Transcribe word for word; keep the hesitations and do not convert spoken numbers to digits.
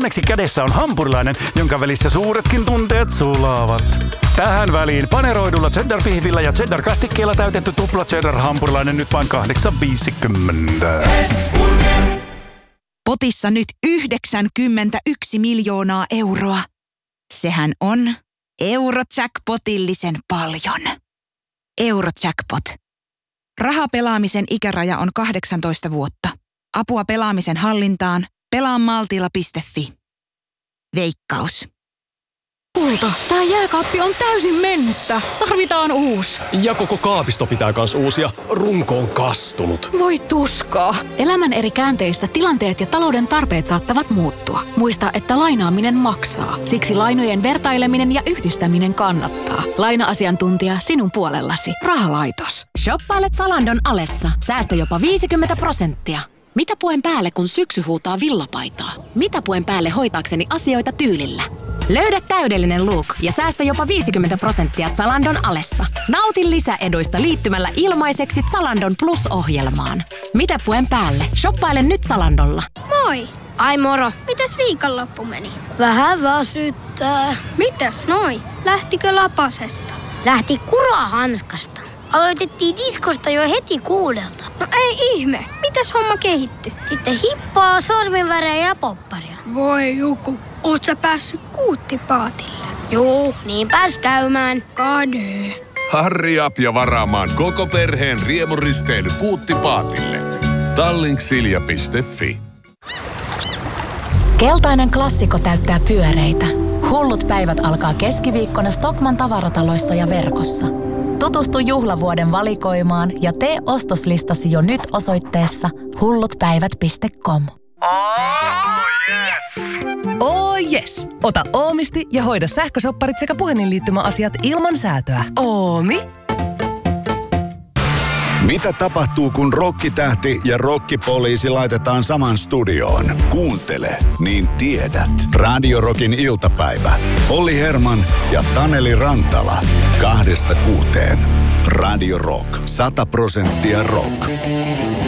onneksi kädessä on hampurilainen, jonka välissä suuretkin tunteet sulavat. Tähän väliin paneroidulla cheddar-pihvillä ja cheddar-kastikkeella täytetty tupla cheddar-hampurilainen nyt vain kahdeksan viisikymmentä. Potissa nyt yhdeksänkymmentäyksi miljoonaa euroa. Sehän on Eurojackpotillisen paljon. Eurojackpot. Rahapelaamisen ikäraja on kahdeksantoista vuotta. Apua pelaamisen hallintaan. pelaa maltilla piste fi. Veikkaus. Kulta, tää jääkaappi on täysin mennyttä. Tarvitaan uusi. Ja koko kaapisto pitää kans uusia. Runko on kastunut. Voi tuskaa. Elämän eri käänteissä tilanteet ja talouden tarpeet saattavat muuttua. Muista, että lainaaminen maksaa. Siksi lainojen vertaileminen ja yhdistäminen kannattaa. Laina-asiantuntija sinun puolellasi. Rahalaitos. Shoppailet Zalandon alessa. Säästä jopa viisikymmentä prosenttia. Mitä puen päälle, kun syksy huutaa villapaitaa? Mitä puen päälle hoitaakseni asioita tyylillä? Löydä täydellinen look ja säästä jopa viisikymmentä prosenttia Zalandon alessa. Nauti lisäeduista liittymällä ilmaiseksi Zalandon Plus-ohjelmaan. Mitä puen päälle? Shoppaile nyt Zalandolla. Moi! Ai moro. Mitäs viikonloppu meni? Vähän väsyttää. Mitäs noi? Lähtikö lapasesta? Lähti kurahanskasta. Aloitettiin diskosta jo heti kuudelta. No ei ihme. Mitäs homma kehittyi? Sitten hippaa, sorminvärejä ja popparia. Voi joku. Oot sä päässyt kuuttipaatille? Juu, niin pääs käymään. Kade. Hurry up ja varaamaan koko perheen riemuristeily Kuuttipaatille. Tallink-silja piste fi. Keltainen klassikko täyttää pyöreitä. Hullut päivät alkaa keskiviikkona Stockmann tavarataloissa ja verkossa. Tutustu juhlavuoden valikoimaan ja tee ostoslistasi jo nyt osoitteessa hullutpäivät piste com. Oh yes! Oh yes! Ota Oomisti ja hoida sähkösopparit sekä puhelinliittymäasiat ilman säätöä. Oomi. Mitä tapahtuu, kun rokkitähti ja rokkipoliisi laitetaan saman studioon? Kuuntele, niin tiedät. Radio Rockin iltapäivä. Olli Herman ja Taneli Rantala. Kahdesta kuuteen. Radio Rock. Sata prosenttia rock.